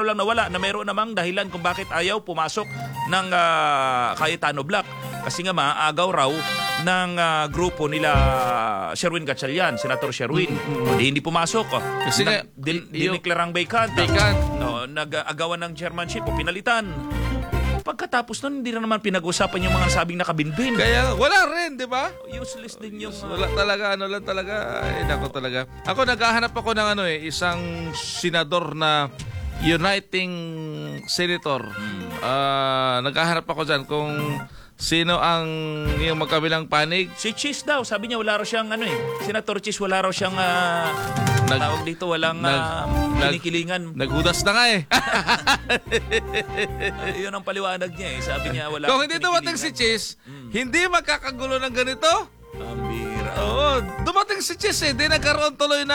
lang nawala na mayroon namang dahilan kung bakit ayaw pumasok ng Cayetano Black. Kasi nga maagaw raw ng grupo nila Sherwin Gatchalian, Senator Sherwin. Hindi pumasok. Kasi diniklarang vacant. No, nag-agawan ng chairmanship o pinalitan. Pagkatapos nun, hindi na naman pinag-usapan yung mga sabing nakabinbin. Kaya wala rin, di ba? Useless din yung... Wala talaga, ano lang talaga. Nako talaga. Ako naghahanap ako ng isang senador na uniting senator. Naghahanap ako dyan kung sino ang yung magkabilang panig. Si Cheese daw, sabi niya wala raw siyang Senator Cheese, wala raw siyang tawag dito, walang kinikilingan. Naghudas na nga Yun ang paliwanag niya Sabi niya wala. Kung hindi dumating si Cheese, hindi magkakagulo ng ganito. Ang bira. Oo, dumating si Cheese Hindi nagkaroon tuloy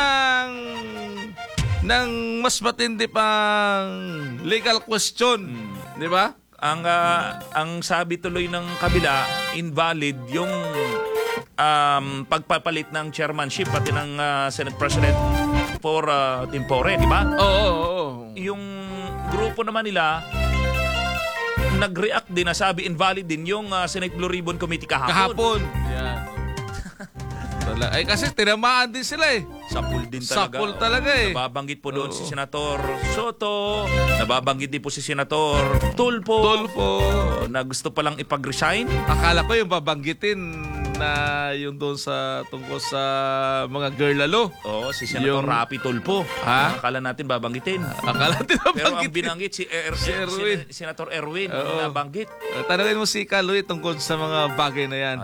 ng mas matindi pang legal question. Di ba? Ang sabi tuloy ng kabila, invalid yung pagpapalit ng chairmanship pati ng Senate President for tempore, di ba? Oo. Yung grupo naman nila nag-react din na sabi invalid din yung Senate Blue Ribbon Committee kahapon. Yan. Ay kasi tinamaan din sila Sapul din talaga. Sapul talaga Nababanggit po doon si Senator Soto, nababanggit din po si Senator Tulfo. Na gusto palang ipag-resign. Akala ko yung babanggitin na yung doon sa tungkol sa mga girl lalo. Si Senator Rapi Tulfo. Akala natin babanggitin. Pero ang binanggit si Erwin. Senator Erwin nabanggit. Tanungin mo si Kaloy tungkol sa mga bagay na yan.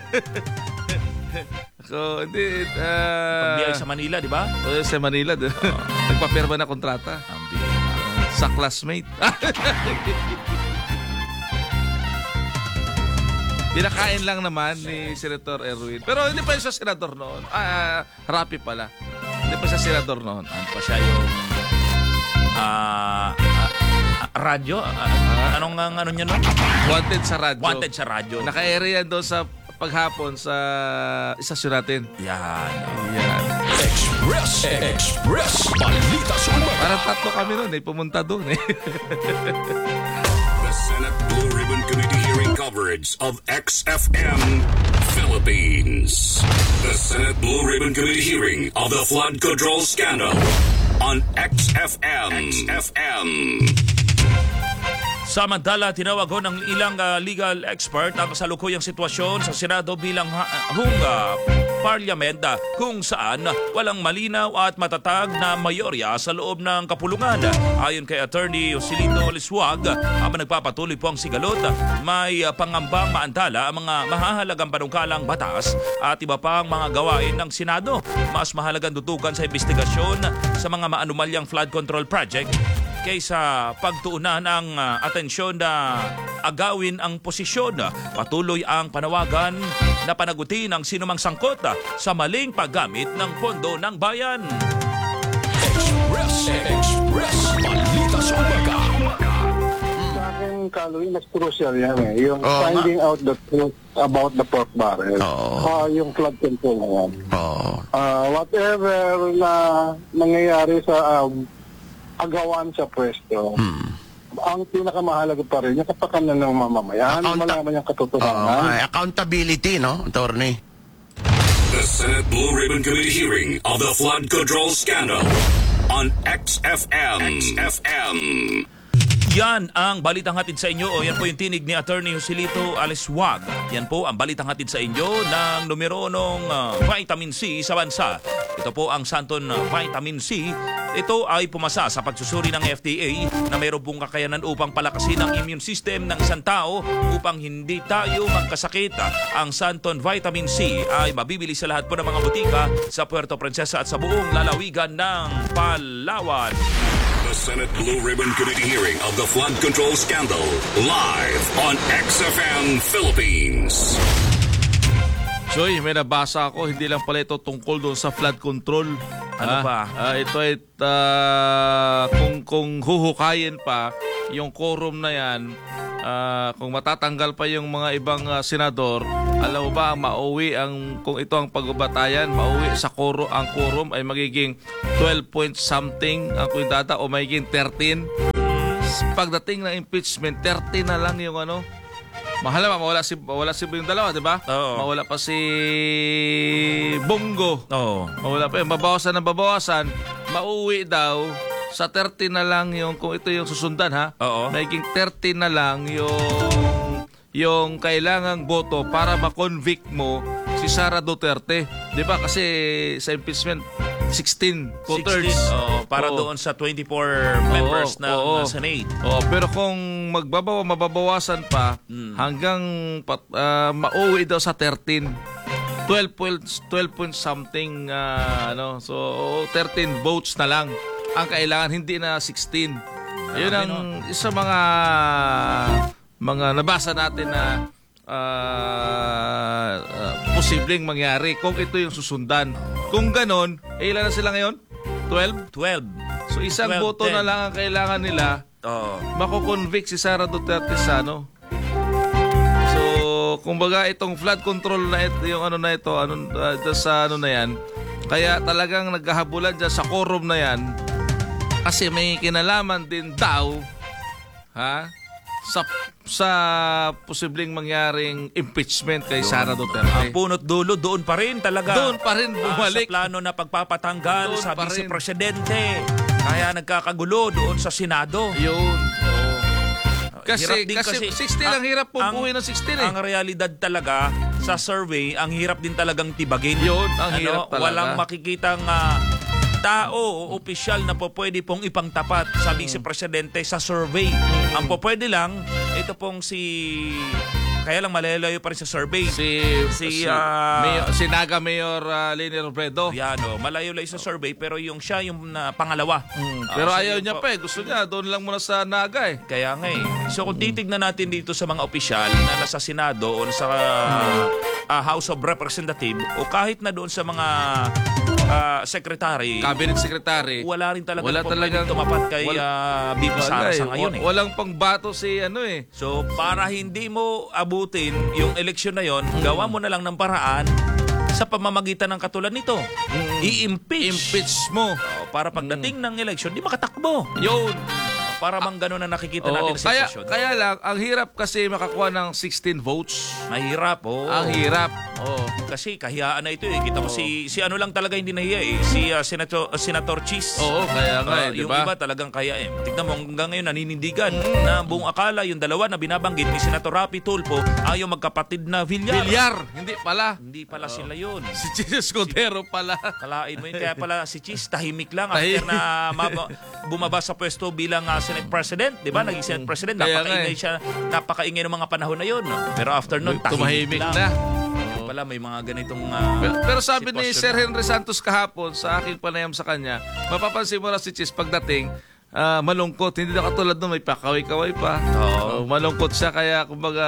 So, hindi... Pagbiyay sa Manila, di ba? Sa Manila. Nagpapirma na kontrata. Sa classmate. Pinakain lang naman ni Senator Erwin. Pero hindi pa siya senador noon. Rapi pala. Hindi pa siya senador noon. Ano pa siya yung... radyo? Anong ano niya noon? Wanted sa radyo. Wanted sa radyo. Naka-area doon sa paghapon sa istasyon natin. Yan. Express Balita sa Umaga. Parang tatlo kami noon pumunta doon The Senate Blue Ribbon Committee hearing coverage of XFM Philippines. The Senate Blue Ribbon Committee hearing of the flood control scandal on XFM. Samantala, tinawag ng ilang legal expert ang kasalukuyang sitwasyon sa Senado bilang parliament kung saan walang malinaw at matatag na mayorya sa loob ng kapulungan. Ayon kay Attorney Joselito Liswag, habang nagpapatuloy po ang sigalot, may pangambang maantala ang mga mahahalagang panungkalang batas at iba pang mga gawain ng Senado. Mas mahalagang tutukan sa investigasyon sa mga maanumalyang flood control project kaysa pagtuunan ng atensyon na agawin ang posisyon. Patuloy ang panawagan na panagutin ang sinumang sangkot sa maling paggamit ng pondo ng bayan. Express Balita sa Umaga. Sa akin, Kaloy, mas crucial yan yung finding out the truth about the pork barrel. Yung flood control na yan. Whatever na nangyayari sa agawan sa pwesto, ang pinakamahalaga pa rin yung kapakanan ng mamamayan, malaman yung katotohanan. Accountability, no, Attorney? The Senate Blue Ribbon Committee hearing of the flood control scandal on XFM. Yan ang balitang hatid sa inyo. Yan po yung tinig ni Attorney Joselito Aliswag. Yan po ang balitang hatid sa inyo ng numero ng vitamin C sa bansa. Ito po ang Santon Vitamin C. Ito ay pumasa sa pagsusuri ng FDA na mayroon pong kakayanan upang palakasin ang immune system ng isang tao upang hindi tayo magkasakit. Ang Santon Vitamin C ay mabibili sa lahat po ng mga butika sa Puerto Princesa at sa buong lalawigan ng Palawan. The Senate Blue Ribbon Committee hearing of the flood control scandal live on XFM Philippines. Joy, may nabasa ako, hindi lang pala ito tungkol doon sa flood control. Ano pa? Ito ay kung huhukayin pa yung quorum na yan, kung matatanggal pa yung mga ibang senador, alam mo ba, mauwi kung ito ang pagbabatayan, mauwi sa quorum, ang quorum ay magiging 12 point something ang kwintata o magiging 13. pagdating ng impeachment, 30 na lang yung ano. Mahal naman, mawala si yung dalawa, di ba? Oo. Mawala pa si Bongo. Oo. Mawala pa yun. Babawasan ng babawasan. Mauwi daw sa 30 na lang yung, kung ito yung susundan ha, Oo. magiging 30 na lang yung kailangang boto para ma-convict mo si Sara Duterte. Di ba? Kasi sa impeachment, 16 voters. 16, para Oo. doon sa 24 members ng Senate. Pero kung mababawasan pa hanggang mauwi daw sa 13. 12 point something so 13 votes na lang ang kailangan, hindi na 16. Ayun ang isa mga nabasa natin na posibleng mangyari kung ito yung susundan. Kung ganon, ilan na sila ngayon? 12? 12. So isang 12, boto 10. na lang ang kailangan nila Oo. mako-convict si Sara Duterte sa ano. So, kumbaga itong flood control na ito, yung ano na ito, sa ano na yan, kaya talagang naghahabulan dyan sa quorum na yan kasi may kinalaman din daw sa posibleng mangyaring impeachment kay Sara Duterte. Ang punot dulo, doon pa rin talaga. Doon pa rin bumalik. Sa plano na pagpapatanggal Doon sa pa rin. vice-presidente. Kaya nagkakagulo doon sa Senado. Yun. Hirap din Kasi 16 lang, hirap pong buuin ng 16 eh. Ang realidad talaga sa survey, ang hirap din talagang tibagin. Yun, ang hirap talaga. Walang makikitang tao o opisyal na po pwede pong ipangtapat sa vice-presidente sa survey. Ang po pwede lang, ito pong kaya lang malalayo pa rin sa survey. Si Naga Mayor Leni Robredo. Yan, malayo-layo sa survey, pero siya yung pangalawa. Pero So, ayaw yun niya po. pa eh. Gusto niya, doon lang muna sa Naga eh. Kaya nga eh. So kung titignan natin dito sa mga opisyal na nasa Senado o sa House of Representatives o kahit na doon sa mga secretary, Cabinet Secretary. wala rin talaga Wala po talagang- pwedeng tumapat kay BP Sara sa ngayon eh. Walang pangbato si ano eh. So para hindi mo abutin yung eleksyon na yon, gawa mo na lang ng paraan sa pamamagitan ng katulad nito. I-impeach. Impeach mo. Para pagdating ng eleksyon, di makatakbo. Yun. Para mang ganun na nakikita Oo, natin sa sitwasyon. kaya lang, ang hirap kasi makakuha ng 16 votes. Mahirap, oh. Ang hirap. Oo. Kasi kahiyaan na ito eh. Kita mo si ano lang talaga hindi nahiya eh. Si Senator Cheese. Oo, kaya nga eh, di Yung ba? iba talagang kaya eh. Tignan mo hanggang ngayon naninindigan na buong akala yung dalawa na binabanggit ni Senator Rapi Tulfo ayaw magkapatid na Villar. Bilyar, hindi pala. Hindi pala sila yun. Si Jesus Cordero pala. Kalain mo yun. Kaya pala si Cheese tahimik lang after na bumaba sa pwesto bilang Senate President. Di ba? Naging Senate President. Kaya Napakaingay siya. Napakaingay ng mga panahon na yun. Pero after nun, tahimik Tumahimik lang. na. Yun pala may mga ganitong Pero sabi ni sitwasyon Sir na. Henry Santos kahapon sa aking panayam sa kanya, mapapansin mo na si Chis pagdating, malungkot. Hindi na katulad nun, may pakaway-kaway pa. Oo. Malungkot siya kaya kumbaga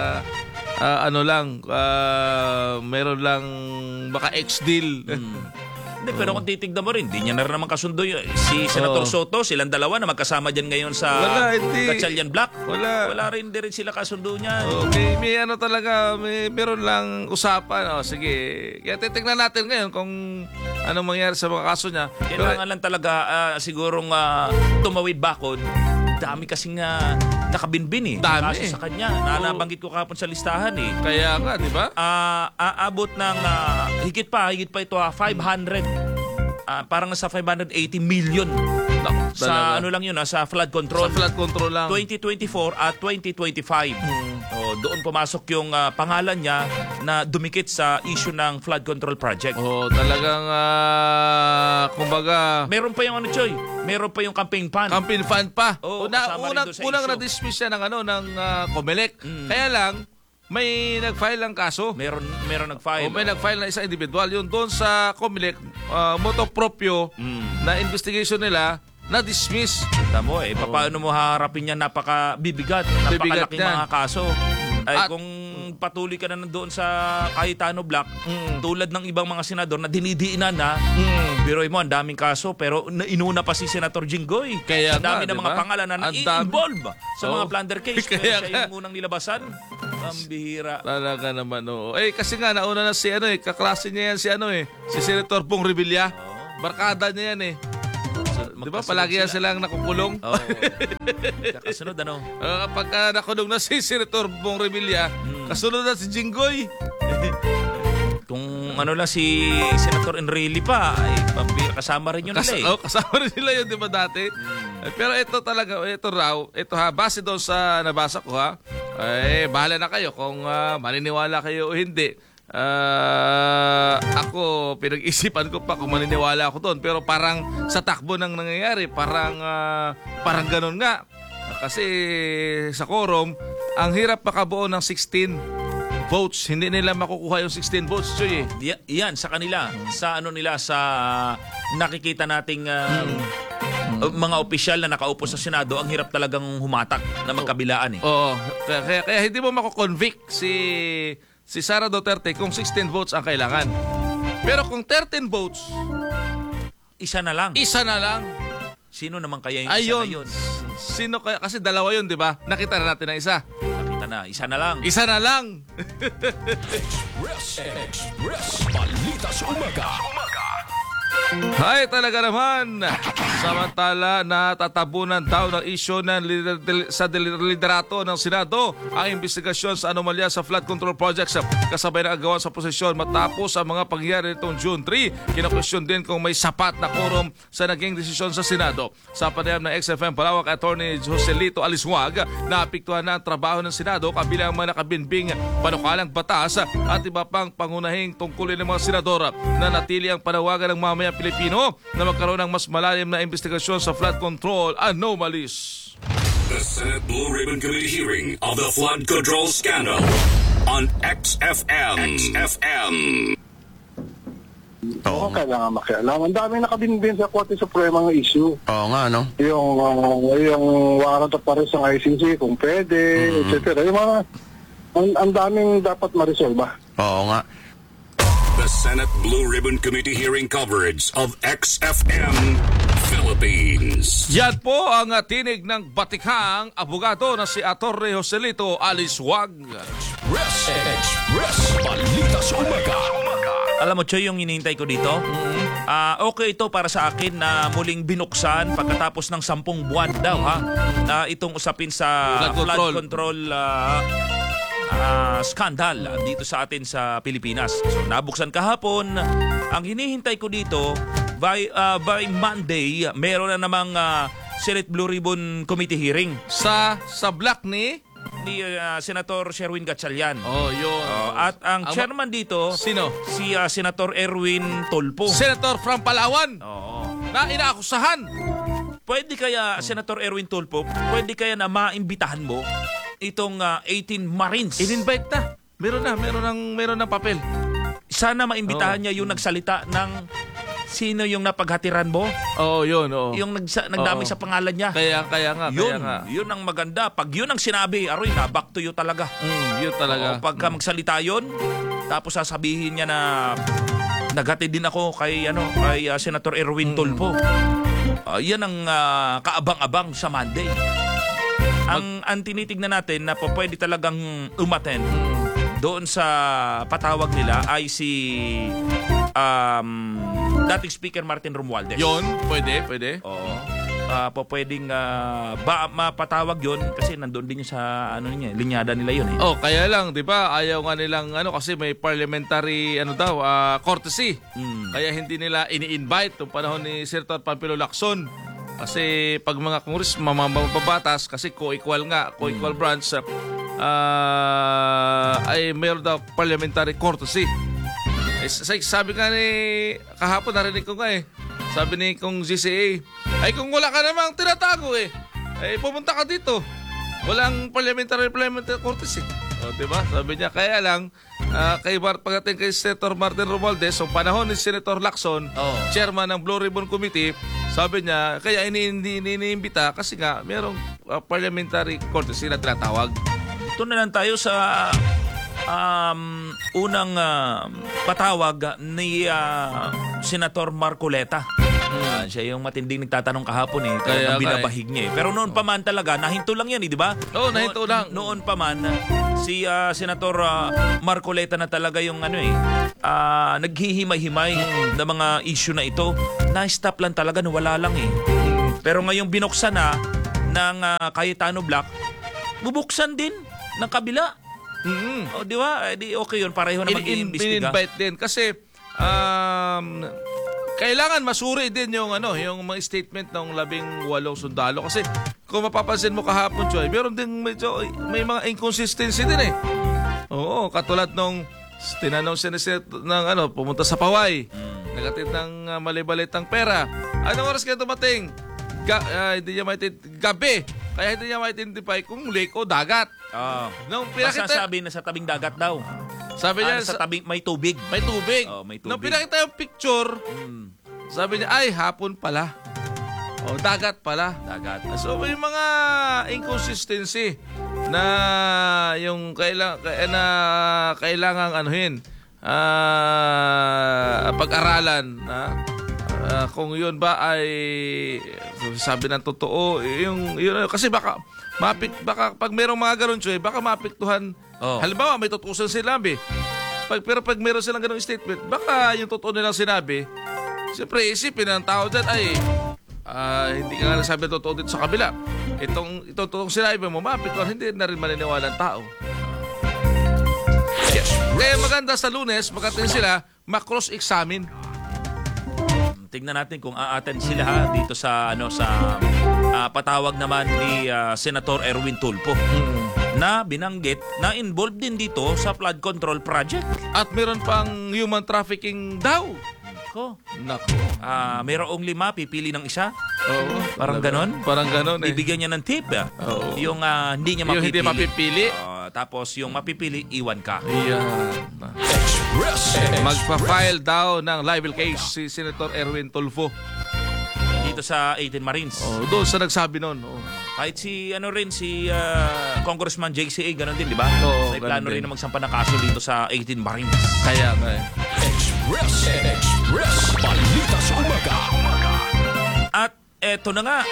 meron lang baka ex-deal. Hindi, pero kung titignan mo rin, di niya na rin naman kasundo yun. Si Senator Soto, silang dalawa na magkasama dyan ngayon sa Wala, hindi. Gatchalian Block. Wala. rin sila kasundo niyan. May ano talaga, meron lang usapan. Sige, kaya titignan natin ngayon kung anong mangyari sa mga kaso niya. Kailangan lang talaga sigurong tumawid bakod. Dami kasing nakabinbin eh. Dami. Kaso sa kanya. Nabanggit ko kahapon sa listahan eh. Kaya nga, di ba? Aabot ng higit pa ito 500 parang nasa 580 million sa Talaga. ano lang yun sa flood control. Sa flood control lang. 2024 at 2025. Doon pumasok yung pangalan niya na dumikit sa issue ng flood control project. Talagang kumbaga Meron pa yung Choy, meron pa yung campaign fund. campaign fund pa. Kasama rin doon sa Unang issue. na-dismiss siya ng COMELEC. Kaya lang may nag-file ng kaso. Meron nag-file. May nag-file na isang individual. Yun doon sa COMELEC, moto proprio na investigation nila na-dismiss. Kita mo paano mo haharapin yan, napakabibigat, napakalaking yan. mga kaso. Ay At- kung patuloy ka na nandoon sa Cayetano Block, tulad ng ibang mga senador na dinidiinan na, biroy mo, ang daming kaso, pero inuna pa si Senator Jinggoy. Kaya ang dami nga, ng diba? mga pangalan na Ang dami. involve sa mga plunder case. Pero Kaya siya nga. yung unang nilabasan. Ang bihira. Talaga naman, oo. Kasi nga, nauna na si kaklase niya yan si Senator Bong Revilla. Barkada niya yan Di ba palagi yan silang nakukulong? Oo. Kasunod ano? Kapag nakulong na si Senator Bong Revilla, kasunod na si Jinggoy. Kung ano lang si Senator Enrile pa, ay kasama rin yun nila eh. Kasama rin nila yun, di ba dati? Pero ito talaga, ito ha, base doon sa nabasa ko ha, bahala na kayo kung maniniwala kayo o hindi. Ako, pinag-isipan ko pa kung maniniwala ako doon. Pero parang sa takbo ng nangyayari, parang ganun nga. Kasi sa quorum, ang hirap makabuo ng 16 votes. Hindi nila makukuha yung 16 votes, Choy. Yan, sa kanila. Sa ano nila, sa nakikita nating mga opisyal na nakaupo sa Senado, ang hirap talagang humatak na magkabilaan eh. Oo. Kaya hindi mo mako-convict si Sara Duterte kung 16 votes ang kailangan. Pero kung 13 votes, Isa na lang. Sino naman kaya yung isa na yun? Sino kaya? Kasi dalawa yun, di ba? Nakita na natin ang isa. Isa na lang. Express Balita sa Umaga. Hay, talaga naman. Samantala, natatabunan daw ng isyo sa liderato ng Senado ang investigasyon sa anomalya sa flood control projects kasabay ng agawan sa posisyon matapos ang mga pangyayari nitong June 3. Kinakwestiyon din kung may sapat na quorum sa naging desisyon sa Senado. Sa panayam ng XFM Palawak, Attorney Joselito Aliswag, naapektuhan na ang trabaho ng Senado kabilang mga nakabinbing panukalang batas at iba pang pangunahing tungkulin ng mga senador na natili ang panawagan ng mamayang Pilipino na magkaroon ng mas malalim na investigasyon sa flood control anomalies. The Senate Blue Ribbon Committee hearing of the flood control scandal on XFM. Oo, kailangan makialam. Ang dami nakabinbin sa Korte Suprema ng issue. Oo nga, no? Yung warrant of arrest ng ICC, kung pwede, etc. Yung mga, ang daming dapat ma-resolve. Oo nga. The Senate Blue Ribbon Committee hearing coverage of XFM Philippines. Yan po ang tinig ng batikang abogado na si Atty. Joselito Aliswag. Express Balita sa Umaga. Alam mo, Choy, yung hinihintay ko dito? Okay ito para sa akin na muling binuksan pagkatapos ng 10 buwan daw, ha? Itong usapin sa flood control scandal dito sa atin sa Pilipinas. So, nabuksan kahapon. Ang hinihintay ko dito, by Monday, meron na namang Senate Blue Ribbon Committee hearing. Sa block ni Senator Sherwin Gatchalian. Oh, yun. At ang chairman dito, sino? Si Senator Erwin Tolpo. Senator from Palawan. Oo. Na inaakusahan. Pwede kaya, Senator Erwin Tolpo, pwede kaya na maimbitahan mo itong 18 Marines? In-invite na. Meron ng papel. Sana maimbitahan niya yung nagsalita ng sino yung napaghatiran mo. Oo, yun. Oo. Yung nagdami sa pangalan niya. Kaya nga. Yun ang maganda. Pag yun ang sinabi, aroy na, back to you talaga. Yun talaga. Pagka magsalita yun, tapos sasabihin niya na naghati din ako kay Senator Erwin Tolpo. Yan ang kaabang-abang sa Monday. Ang tinitignan natin na pwede talagang umaten doon sa patawag nila ay si dating Speaker Martin Romualdez. Yun, pwede. Oo. Pwedeng mapatawag yun kasi nandun din sa linyada nila yun eh. Oh, kaya lang, 'di ba? Ayaw nga nilang kasi may parliamentary courtesy. Kaya hindi nila ini-invite nung panahon ni Senator Panfilo Lacson. Kasi pag mga kongres mamababatas kasi co-equal branch ay mayroon daw parliamentary courtesy. Sabi nga ni kahapon narinig ko nga sabi ni kong GCA, ay kung wala ka namang tinatago pumunta ka dito. Walang parliamentary courtesy. O, diba? Sabi niya, kaya lang, pagdating kay Senator Martin Romualdez, so panahon ni Senator Lacson, chairman ng Blue Ribbon Committee, sabi niya, kaya iniimbita kasi nga, mayroong parliamentary courtesy na tinatawag. Ito na lang tayo sa unang patawag ni Senator Marcoleta. Siya yung matinding nagtatanong kahapon Kaya Kaya binabahig niya Pero noon pa man talaga, nahinto lang yan di ba? Oo, nahinto lang. Noon pa man, si Senator Marcoleta na talaga yung naghihimay-himay na mga issue na ito. Na-stop lang talaga, nawala lang Pero ngayong binuksan na ng Cayetano Black, bubuksan din ng kabila. O di ba? Di okay yun, pareho na mag-iimbestiga. In-invite din kasi kailangan masuri din yung yung mga statement ng 18 sundalo kasi kung mapapansin mo kahapon, Choy, meron din may mga inconsistency din Oo, katulad nung tinanong siya ng pumunta sa Paway. Nagatid ng mali-balitang pera. Anong oras kaya dumating? Hindi niya gabi. Kaya hindi niya ma-identify kung lake o dagat. Nung Masasabi na sa tabing dagat daw. Sabi niya sa tabing may tubig. May tubig. May tubig. Nung pinakita yung picture, sabi niya, ay, hapon pala. Dagat pala. Dagat. So, may mga inconsistency na yung kailangang pag-aralan kung yun ba ay sabi ng totoo yun kasi baka pag merong mga ganun, Choy, baka maapektuhan. Halimbawa may tutusan sinabi pero pag meron silang ganung statement, baka yung totoo nilang sinabi, siyempre isipin ng tao dyan ay hindi ka nga nasabi totoo dito sa kabila. Itong sinabi mo, maapektuhan, hindi na rin maniniwala ng tao. Kaya maganda sa Lunes, magating sila ma-cross-examine. Tingnan natin kung a-attend sila dito sa patawag naman ni Senator Erwin Tulfo na binanggit na involved din dito sa flood control project. At meron pang human trafficking daw. Nako. Mayroong 5, pipili ng isa. Oo. Parang ganon. Parang ganon Bibigyan niya ng tip. Oo. Yung hindi niya mapipili. Yung hindi mapipili. Tapos yung mapipili, iwan ka. Magpa-file daw ng libel case si Senator Erwin Tulfo. Dito sa 18 Marines. Doon sa nagsabi noon. Kahit si Congressman JCA, ganon din, di ba? Oo, may plano ganon rin din. na magsampa ng kaso dito sa 18 Marines. Kaya Express Balita sa Umaga. At eto na nga,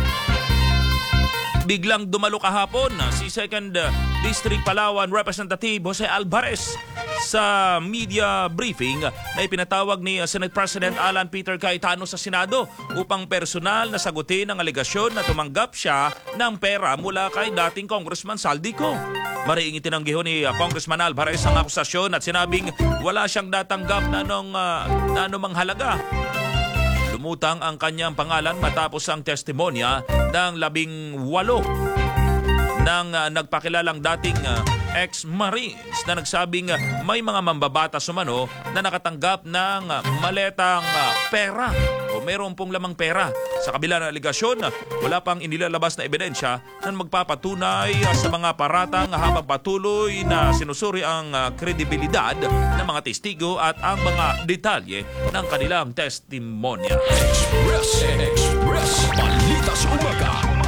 biglang dumalo kahapon si 2nd District Palawan Representative Jose Alvarez sa media briefing na ipinatawag ni Senate President Alan Peter Cayetano sa Senado upang personal na sagutin ang alegasyon na tumanggap siya ng pera mula kay dating Congressman Saldico. Mariing itinanggi ni Congressman Alvarez ang akusasyon at sinabing wala siyang natanggap na anumang halaga. Lumutang ang kanyang pangalan matapos ang testimonya ng 18 ng nagpakilalang dating ex-Marines na nagsabing may mga mambabatas umano na nakatanggap ng maletang pera o meron pong lamang pera. Sa kabila ng aligasyon, wala pang inilalabas na ebidensya na magpapatunay sa mga paratang habang patuloy na sinusuri ang kredibilidad ng mga testigo at ang mga detalye ng kanilang testimonya. Express Balita sa Umaga.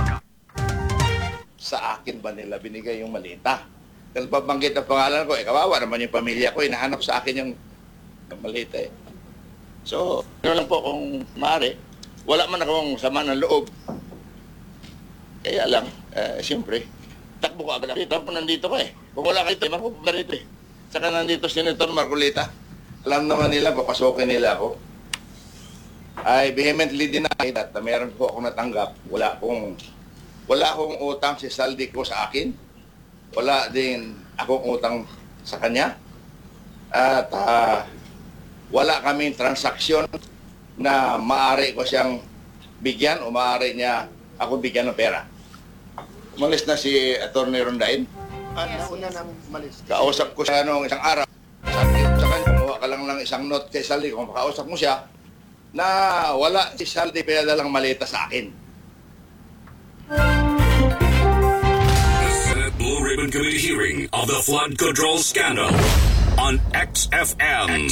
Sa akin ba nila binigay yung malita? Dahil pabanggit ang pangalan ko, kawawa naman yung pamilya ko, hinahanap sa akin yung malita So, ano lang po kung maaari, wala man akong sama ng loob. Kaya lang, siyempre, takbo ko agad. Tapos nandito ko Kung wala kayo, mapupunta rito Saka nandito Senator Marcoleta. Alam naman nila, papasokin nila ako. I vehemently deny that meron po akong natanggap. Wala akong utang si Saldico sa akin. Wala din akong utang sa kanya. At wala kaming transaksyon na maaari ko siyang bigyan o maaari niya ako bigyan ng pera. Umalis na si Atty. Rondain. Nauna nang umalis. Kausap ko siya noong isang araw. Sabi sa kanya, kumuha ka lang ng isang note kay Saldico. Kung makausap mo siya, na wala si Saldi pinadalang malita sa akin. The Senate Blue Ribbon Committee hearing of the flood control scandal on XFM.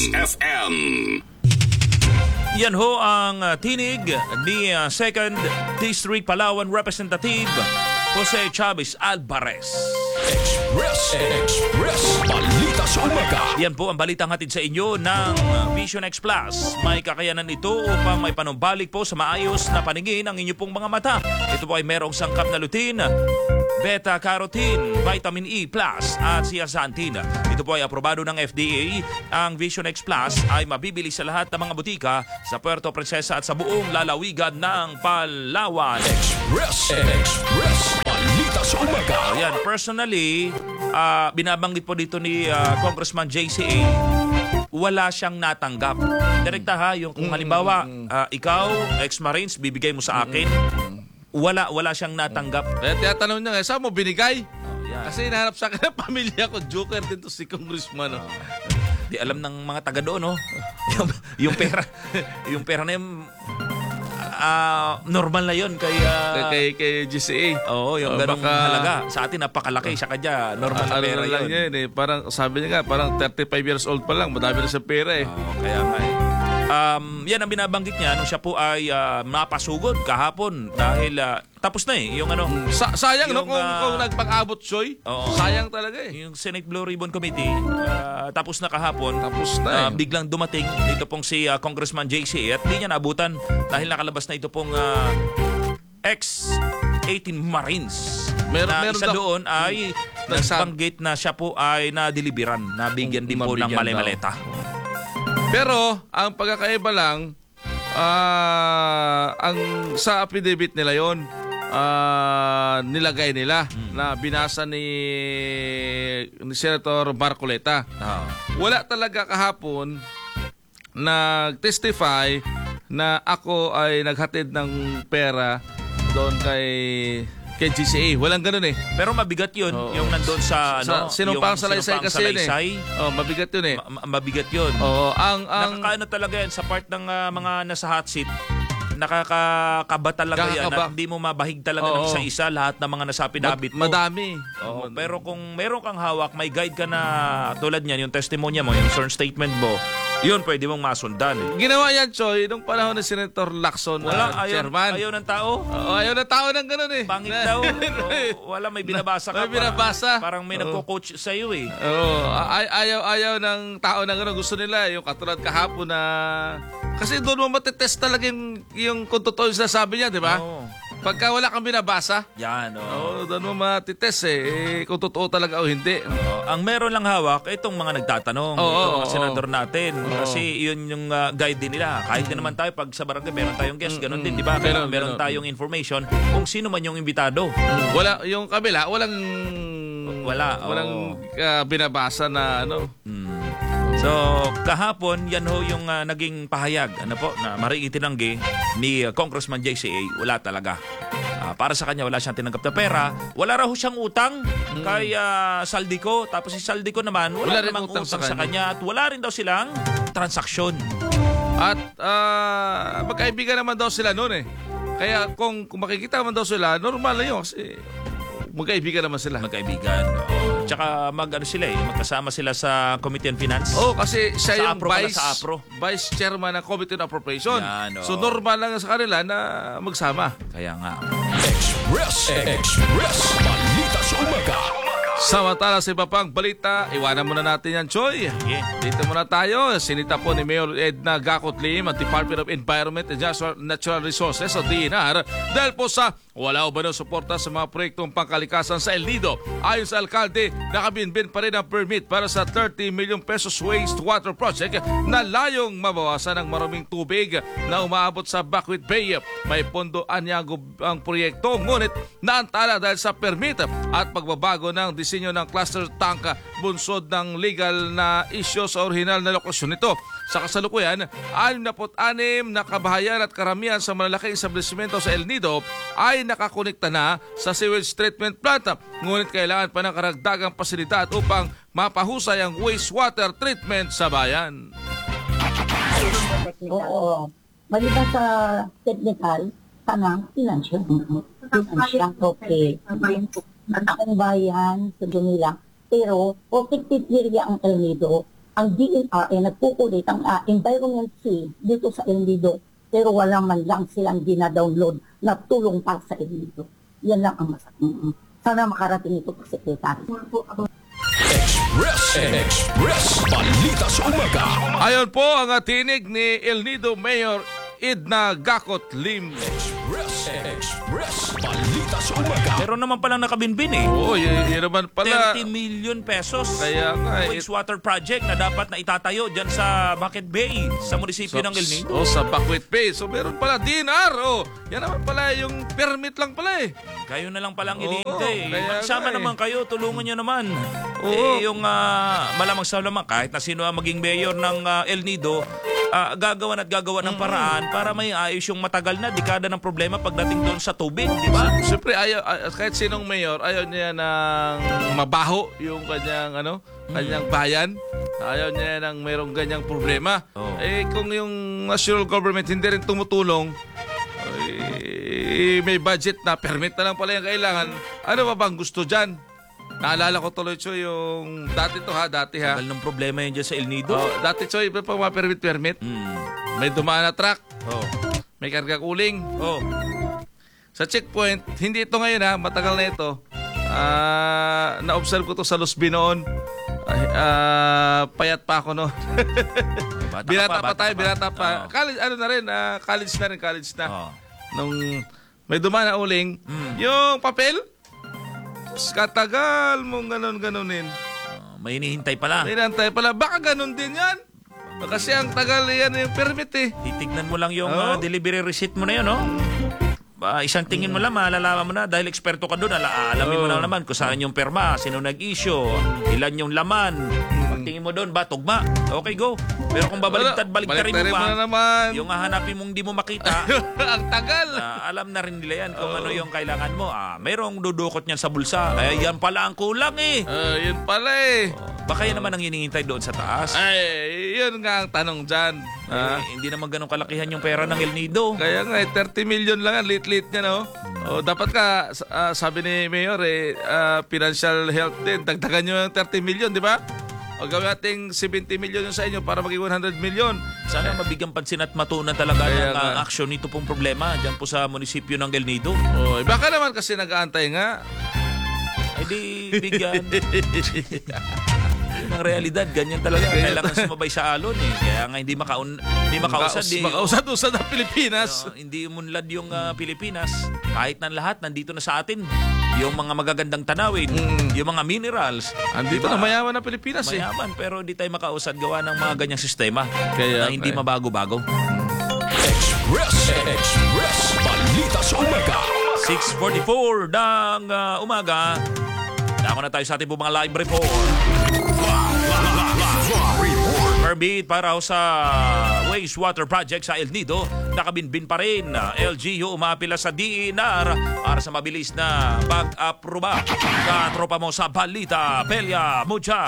Yan ho ang tinig ni 2nd District Palawan Representative Jose Chavez Alvarez. Express. Balita sa umaga. Yan po ang balitang hatid sa inyo ng Vision X Plus. May kakayanan ito upang may panumbalik po sa maayos na paningin ang inyo pong mga mata. Ito po ay merong sangkap na lutein, beta-carotene, vitamin E plus at zeaxanthin. Ito po ay aprobado ng FDA. Ang Vision X Plus ay mabibili sa lahat ng mga butika sa Puerto Princesa at sa buong lalawigan ng Palawan. Express. Balita sa umaga. Ayan, personally, binabanggit po dito ni Congressman JCA, wala siyang natanggap. Direkta ha, yung kung halimbawa, ikaw, ex-Marines, bibigay mo sa akin, wala siyang natanggap. Kaya tinatanong niya, saan mo binigay? Yan. Kasi hinahanap sa akin ng pamilya ko. Joker din to si Congressman. Di alam ng mga taga doon, no? yung pera na yung normal na yun Kay GCA. Oo, yung ganong halaga. Sa atin, napakalaki. Sa kanya, normal na pera lang yun. Yan, parang, sabi niya nga, parang 35 years old pa lang. Madami na sa pera eh. Kaya nga eh. Yan ang binabanggit niya nung siya po ay mapasugod kahapon dahil tapos na eh yung ano. Sayang yung, no kung nagpang-abot Choy. Sayang talaga eh. Yung Senate Blue Ribbon Committee tapos na kahapon. Tapos na eh. Biglang dumating dito pong si Congressman JC at di niya naabutan dahil nakalabas na ito pong ex-18 Marines. Meron isa doon ay nagbanggit na siya po ay nadeliveran, nabigyan din po ng mali-maleta. Pero ang pagkakaiba lang ang sa affidavit nila yon nilagay nila na binasa ni Senator Marcoleta. Wala talaga kahapon nag-testify na ako ay naghatid ng pera doon kay GCA. Walang ganun eh. Pero mabigat yun. Yung nandun sa sinumpang salaysay kasi yun eh. Mabigat yun eh. Mabigat yun. Nakakaano talaga yan sa part ng mga nasa hot seat. Nakakakaba talaga yan. At hindi mo mabahig talaga ng isa-isa lahat ng mga nasa pinabit mo. Madami. Pero kung meron kang hawak, may guide ka na tulad niyan, yung testimonya mo, yung sworn statement mo, yun, pwede mong masundan. Ginawa yan, Choy, nung panahon ni Senator Lacson, chairman. Ayaw ng tao? Ayaw ng tao ng ganun eh. Pangit daw. Wala, may binabasa ka. May binabasa. Parang may nagko-coach sa iyo eh. Ayaw ng tao ng ganun. Gusto nila yung katulad kahapon na... Kasi doon mo matitest talaga yung kung totoo yung sinasabi niya, di ba? Pagka wala kang binabasa, yan, doon mo matitest kung totoo talaga o hindi. Ang meron lang hawak, itong mga nagtatanong, itong mga senador natin. Kasi yun yung guide din nila. Kahit din naman tayo, pag sa barangay, meron tayong guest, ganun din, di ba? Meron tayong information kung sino man yung imbitado. Wala, yung kabila, walang binabasa na ano. So, kahapon, yan ho yung naging pahayag na maring itinanggi ni Congressman JCA. Wala talaga. Para sa kanya, wala siyang tinanggap na pera. Wala raw siyang utang kay Saldico. Tapos si Saldico naman, wala namang utang sa kanya. At wala rin daw silang transaksyon. At magkaibigan naman daw sila noon eh. Kaya kung makikita naman daw sila, normal na yun kasi magkaibigan naman sila. Magkaibigan. Tsaka magkasama sila sa Committee on Finance. Kasi siya yung Vice Chairman ng Committee on Appropriation. Yan, So normal lang sa kanila na magsama. Kaya nga. Express. Balita sa umaga. Samantala sa iba pang balita, iwanan muna natin yan, Choy. Dito muna tayo. Sinita po ni Mayor Edna Gacotlim at Department of Environment and Natural Resources o DENR dahil po sa wala ba daw suporta sa mga proyektong pangkalikasan sa El Nido. Ayon sa alkalde, nakabinbin pa rin ang permit para sa 30 million pesos wastewater project na layong mabawasan ang maruming tubig na umaabot sa Bacuit Bay. May pondo anyago ang proyekto, ngunit naantala dahil sa permit at pagbabago ng disenyo ng cluster tank bunsod ng legal na isyo sa orihinal na lokasyon nito. Sa kasalukuyan, 66 na kabahayan at karamihan sa malalaking establishmento sa El Nido ay nakakonekta na sa sewage treatment plant. Ngunit kailangan pa ng karagdagang pasilidad upang mapahusay ang wastewater treatment sa bayan. Oo. Maliban sa technical, tanang financial. Financial, okay. At akong bayan sa Dunila. Pero, protected area ang El Nido. Ang DNR ay nagpukulit ang environment fee dito sa El Nido. Pero wala man lang silang dinadownload na tulong para sa El Nido. Yan lang ang masakit. Sana makarating ito po, Secretary. Express Balita sa Umaga. Ayon po ang tinig ni El Nido Mayor Edna Gacot Lim. Express Balita sa Umaga. Meron naman palang nakabinbin eh. Oo, yun naman pala. 30 million pesos. Kaya nga, Wastewater project na dapat na itatayo dyan sa Bucket Bay, sa munisipyo ng El Nido. Oh, sa Buckwheat Bay. So meron pala DNR. Oh, yan naman pala yung permit lang pala eh. Kayo na lang palang Oo, iniintay. kaya Magsama nga eh. naman kayo, tulungan nyo naman. Oo. Yung malamang sa lamang, kahit na sino ang maging mayor ng El Nido, gagawan ng paraan para may ayos yung matagal na dekada ng problema pagdating doon sa tubig, di ba? Siyempre, kahit sinong mayor, ayaw niya ng mabaho yung kanyang, kanyang bayan. Ayaw niya ng mayroong ganyang problema. Oh. Eh, kung yung national government hindi rin tumutulong, may budget na, permit na lang pala yung kailangan. Ano ba bang gusto dyan? Naalala ko tuloy, Choy, yung dati ha. Tagal ng problema yun dyan sa El Nido. Oh, dati, Choy, iba pang mga permit. May dumaan na truck, Oh. may karga uling. Oh. Sa checkpoint, hindi ito ngayon ha, matagal na ito. Na-observe ko to sa Luzbi noon. Payat pa ako noon. Binata pa. Oh. College, college na. Oh. Nung may dumaan na uling, yung papel, katagal mong ganon-ganonin. May hinihintay pala. Inantay pala, baka ganon din yan. Kasi ang tagal yan yung permit eh. Titignan mo lang yung Oh. delivery receipt mo na yun, no? Isang tingin mo lang, malalaman mo na dahil eksperto ka doon. Alamin mo na naman kung saan yung perma, sino nag-issue, ilan yung laman. Pagtingin mo doon, ba, tugma. Okay, go. Pero kung baligtarin mo pa, na naman. yung hahanapin mong di mo makita, ang tagal. alam na rin nila yan kung ano yung kailangan mo. Merong dudukot niyan sa bulsa. Yan pala ang kulang eh. Yun pala eh. Baka yan naman ang hinihintay doon sa taas. Ay, yun nga ang tanong dyan. Hindi naman ganun kalakihan yung pera ng El Nido. Kaya nga, 30 million lang, lit-lit niya, no? Dapat ka, sabi ni Mayor, financial health din, dagdagan nyo yung 30 million, di ba? O gawin nating 70 million yung sa inyo para maging 100 million. Sana mabigyan pansin at matunan talaga Kaya ng nga. aksyon nito pong problema dyan po sa munisipyo ng El Nido. Baka naman kasi nag-aantay nga. Ay di bigyan. Yun ang realidad, ganyan talaga. Kailangan sumabay sa alon eh. Kaya nga hindi makausad. Makausad ang Pilipinas. Hindi umunlad yung Pilipinas. Kahit ng lahat, nandito na sa atin. Yung mga magagandang tanawin, yung mga minerals. Andito na mayaman ang Pilipinas eh. Mayaman, pero hindi tayo makausad gawa ng mga ganyang sistema Kaya na hindi mabago-bago. Express Balita sa Umaga. 6:44 ng umaga. Dako na tayo sa ating mga live report. Permit para sa wastewater project sa El Nido, nakabinbin pa rin. LGU umapila sa DENR para sa mabilis na pag-aproba. Katropa mo sa balita, Pelia Mucha.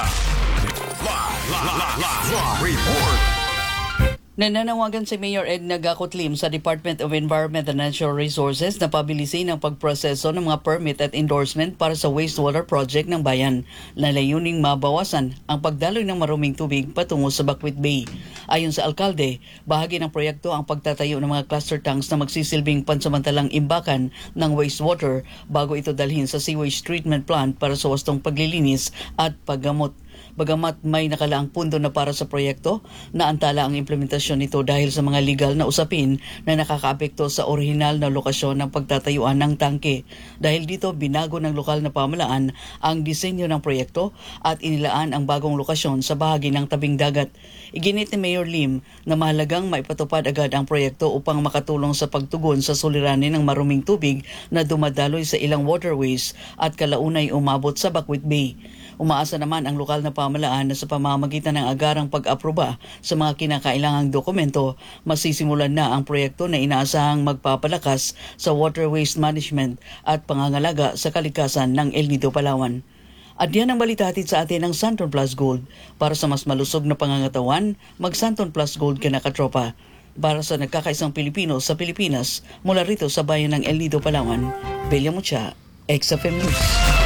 Nananawagan si Mayor Edna Gacot Lim sa Department of Environment and Natural Resources na pabilisin ang pagproseso ng mga permit at endorsement para sa wastewater project ng bayan na layuning mabawasan ang pagdaloy ng maruming tubig patungo sa Buckwheat Bay. Ayon sa alkalde, bahagi ng proyekto ang pagtatayo ng mga cluster tanks na magsisilbing pansamantalang imbakan ng wastewater bago ito dalhin sa sewage treatment plant para sa wastong paglilinis at paggamot. Bagamat may nakalaang pundo na para sa proyekto, naantala ang implementasyon nito dahil sa mga legal na usapin na nakakaapekto sa orihinal na lokasyon ng pagtatayuan ng tangke. Dahil dito, binago ng lokal na pamahalaan ang disenyo ng proyekto at inilaan ang bagong lokasyon sa bahagi ng tabing dagat. Iginit ni Mayor Lim na mahalagang maipatupad agad ang proyekto upang makatulong sa pagtugon sa suliranin ng maruming tubig na dumadaloy sa ilang waterways at kalaunay umabot sa Buckwheat Bay. Umaasa naman ang lokal na pamahalaan na sa pamamagitan ng agarang pag-aproba sa mga kinakailangang dokumento, masisimulan na ang proyekto na inaasahang magpapalakas sa water waste management at pangangalaga sa kalikasan ng El Nido, Palawan. At yan ang balita hatid sa atin ng Santon Plus Gold. Para sa mas malusog na pangangatawan, mag-Santon Plus Gold ka na katropa. Para sa nagkakaisang Pilipino sa Pilipinas, mula rito sa bayan ng El Nido, Palawan, Belia Mucha, XFM News.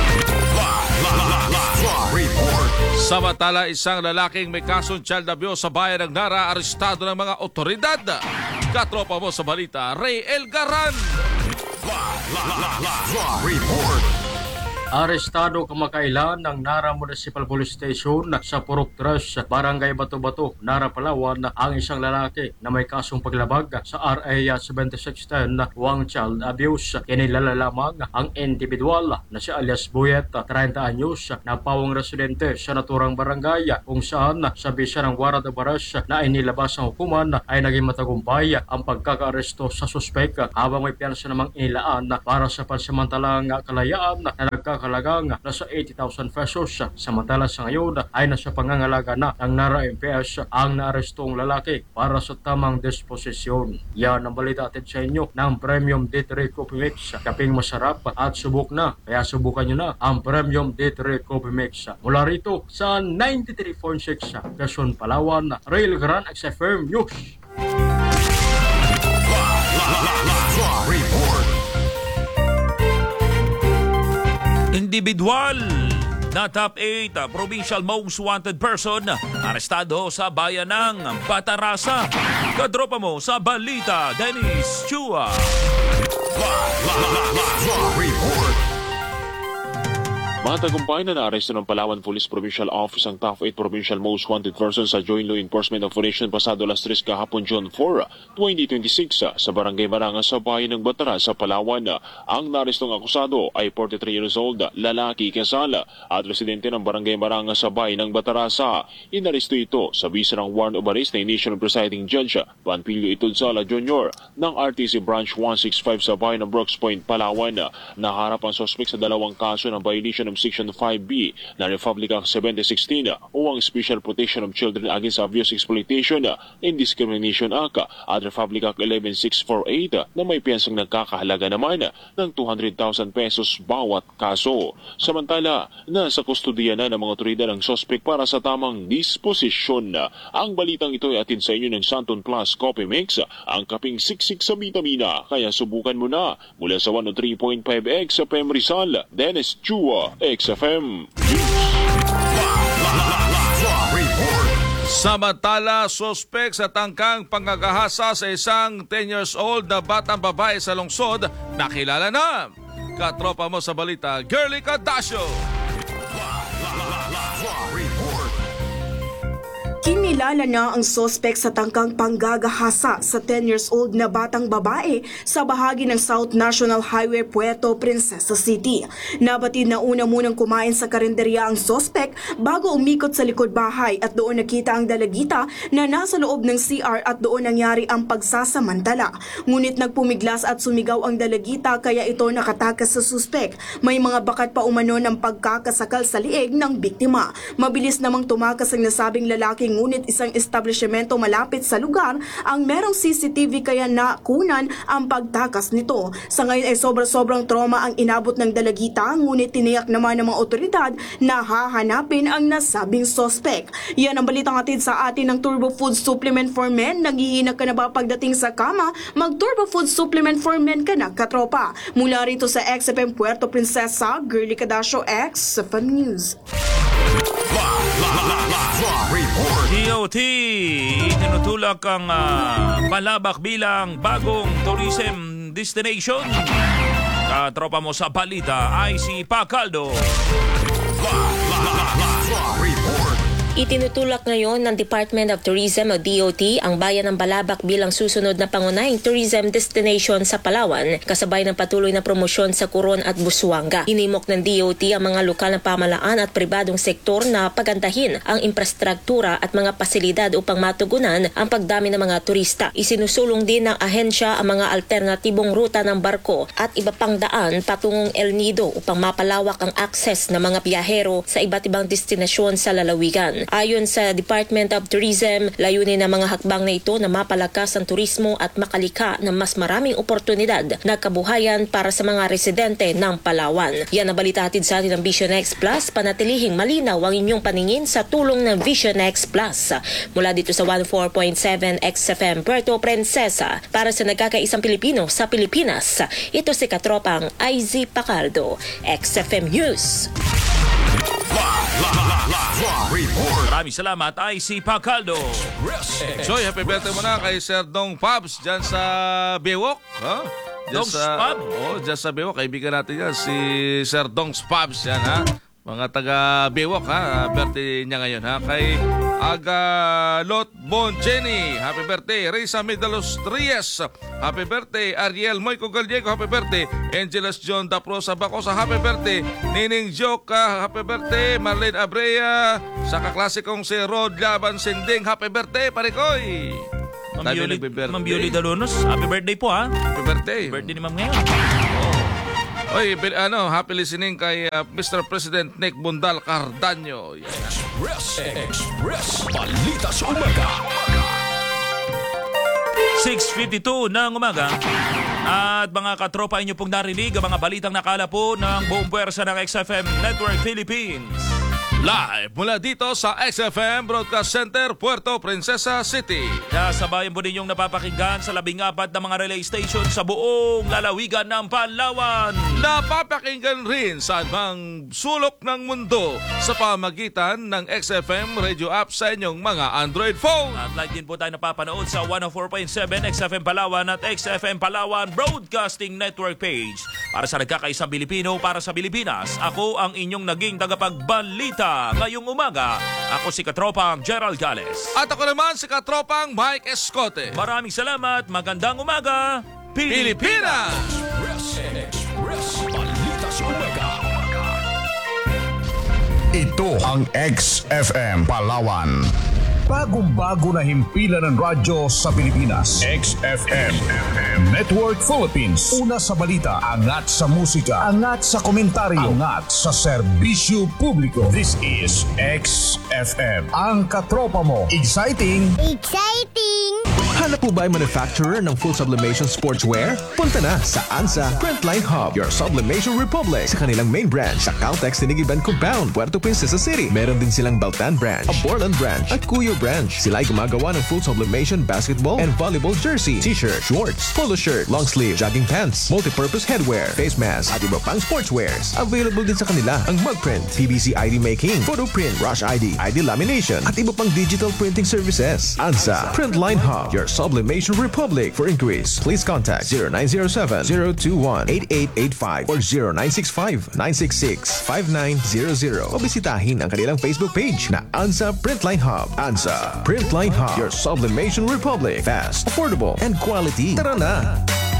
Samantala, isang lalaking may kasong child abuse sa bayan ng Nara, arestado ng mga otoridad. Katropa mo sa balita, Ray Elgaran. Arestado kamakailan ng Nara Municipal Police Station sa Purok 3, Barangay Bato-Bato, Nara, Palawan ang isang lalaki na may kasong paglabag sa RA 7610 Wang Child Abuse. Kinilala lamang ang individual na si alias Buyet, 30 anyos, na pawang residente sa naturang barangay kung saan sa bisa ng warrant of arrest na inilabas ng hukuman ay naging matagumpay ang pagkakaaresto sa suspek habang may piyansa namang inilaan para sa pansamantalang kalayaan na nagkakalagang nasa 80,000 pesos. Samantala sa ngayon ay nasa pangangalaga na ng Nara MPS ang naarestong lalaki para sa tamang disposisyon. Yan ang balita atin sa inyo ng Premium D3 Coffee Mix. Kaping masarap at subok na, kaya subukan nyo na ang Premium D3 Coffee Mix. Mula rito sa 93.6 Quezon, Palawan, Rail Gran XFM News. Individual na top 8 provincial most wanted person arestado sa bayan ng Batarasa. Kadropa mo sa balita, Dennis Chua. Matagumpay na naaresto ng Palawan Police Provincial Office ang top 8 provincial most wanted person sa Joint Law Enforcement Operation pasado alas 3 kahapon June 4, 2026 sa Barangay Maranga sa bayan ng Batara sa Palawan. Ang naarestong akusado ay 43 years old, lalaki kasala at residente ng Barangay Maranga sa bayan ng Batarasa. Inaresto ito sa bisa ng warrant of arrest na National Presiding Judge Panpilio Itudsala Jr. ng RTC Branch 165 sa bayan ng Brooks Point, Palawan. Naharap ang suspect sa dalawang kaso ng violation ng Section 5B na Republic Act 7016 o ang Special Protection of Children Against Abuse, Exploitation and Discrimination Act at Republic Act 11648 na may piyansang nagkakahalaga naman ng 200,000 pesos bawat kaso. Samantala, nasa kustudiya na ng mga otoridad ng suspect para sa tamang disposisyon. Ang balitang ito ay atin sa inyo ng Santon Plus Coffee Mix, ang kaping siksik sa vitamina, kaya subukan mo na. Mula sa 103.5 XFM Rizal, Dennis Chua, XFM. Samantala, suspek sa tangkang pangagahasa sa isang 10 years old na batang babae sa lungsod, nakilala na. Katropa mo sa balita, Girly Cadasio. Kinilala na ang sospek sa tangkang panggagahasa sa 10 years old na batang babae sa bahagi ng South National Highway, Puerto Princesa City. Nabatid na una munang kumain sa karinderya ang sospek bago umikot sa likod bahay at doon nakita ang dalagita na nasa loob ng CR at doon nangyari ang pagsasamantala. Ngunit nagpumiglas at sumigaw ang dalagita kaya ito nakatakas sa suspek. May mga bakat pa umano ng pagkakasakal sa liig ng biktima. Mabilis namang tumakas ang nasabing lalaki ngunit isang establishmento malapit sa lugar ang merong CCTV kaya nakunan ang pagtakas nito. Sa ngayon ay sobrang trauma ang inabot ng dalagita ngunit tiniyak naman ng mga otoridad na hahanapin ang nasabing sospek. Yan ang balitang hatid sa atin ng Turbo Food Supplement for Men. Naghihinag ka na ba pagdating sa kama? Mag Turbo Food Supplement for Men ka na, katropa. Mula rito sa XFM Puerto Princesa, Girly Cadasio, XFM News. DOT, itinutulak ang Balabak bilang bagong tourism destination. Katropa mo sa balita, IC Pacaldo. Itinutulak ngayon ng Department of Tourism o DOT ang bayan ng Balabak bilang susunod na pangunahing tourism destination sa Palawan kasabay ng patuloy na promosyon sa Coron at Busuanga. Inimok ng DOT ang mga lokal na pamahalaan at pribadong sektor na pagandahin ang infrastruktura at mga pasilidad upang matugunan ang pagdami ng mga turista. Isinusulong din ng ahensya ang mga alternatibong ruta ng barko at iba pang daan patungong El Nido upang mapalawak ang access ng mga biyahero sa iba't ibang destinasyon sa lalawigan. Ayon sa Department of Tourism, layunin ng mga hakbang na ito na mapalakas ang turismo at makalika ng mas maraming oportunidad na kabuhayan para sa mga residente ng Palawan. Yan ang balita hatid sa atin ng Vision X Plus. Panatilihing malinaw ang inyong paningin sa tulong ng Vision X Plus. Mula dito sa 14.7 XFM Puerto Princesa, para sa nagkakaisang Pilipino sa Pilipinas, ito si Katropang IZ Pacaldo, XFM News. Maraming salamat, IC Pacaldo. So, happy birthday mo na kay Sir Dong Pabs dyan sa Bewok. Dongs Pub? Dyan sa Bewok, kaibigan natin yan, si Sir Dongs Pubs yan, ha? Mga taga Bewok, ha? Birthday niya ngayon, ha? Kay Agalot Boncheni, happy birthday. Risa Medalos Reyes, happy birthday. Ariel Moico Gallego, happy birthday. Angeles John Daprosa Bacosa, happy birthday. Nining Joka, happy birthday. Marlene Abrea, sa kaklasikong si Rod Laban Sinding, happy birthday, parikoy. Ma'am Yuli Dalunos, happy birthday po, ha? Happy birthday. Birthday ni Ma'am ngayon. Oy, happy listening kay Mr. President Nick Bundal Cardaño. Express Balita sa Umaga. 6:52 ng umaga. At mga katropa, inyo pong narinig ang mga balitang nakala po ng buong puwersa ng XFM Network Philippines. Live mula dito sa XFM Broadcast Center, Puerto Princesa City. Kasabayan po ninyong napapakinggan sa 14 na mga relay station sa buong lalawigan ng Palawan. Napapakinggan rin sa anumang sulok ng mundo sa pamagitan ng XFM radio app sa inyong mga Android phone. At live din po tayo napapanood sa 104.7 XFM Palawan at XFM Palawan Broadcasting Network page. Para sa nagkakaisang Pilipino, para sa Pilipinas, ako ang inyong naging tagapagbalita ngayong umaga. Ako si Katropang Gerald Gales. At ako naman si Katropang Mike Escote. Maraming salamat. Magandang umaga, Pilipinas! Express Balita sa Umaga. Ito ang XFM Palawan. Bagong-bago na himpilan ng radyo sa Pilipinas. XFM Network Philippines. Una sa balita, angat sa musika, angat sa komentaryo, angat sa serbisyo publiko. This is XFM. Ang katropa mo. Exciting! Hanap po ba ay manufacturer ng full sublimation sportswear? Punta na sa ANSA Printline Hub, your sublimation republic, sa kanilang main branch sa Caltex Tinigiban Compound, Puerto Princesa City. Meron din silang Baltan branch, a Borland branch, at Cuyo branch. Sila ay gumagawa ng full sublimation basketball and volleyball jersey, t-shirt, shorts, polo shirt, long sleeve, jogging pants, multi-purpose headwear, face mask, at iba pang sportswears. Available din sa kanila ang mug print, PVC ID making, photo print, rush ID, ID lamination, at iba pang digital printing services. ANSA Printline Hub, your sublimation republic. For inquiries, please contact 0907-021-8885 or 0965-966-5900 o bisitahin ang kanilang Facebook page na ANSA Printline Hub. ANSA Printline Hub, your sublimation republic. Fast, affordable, and quality. Tara na!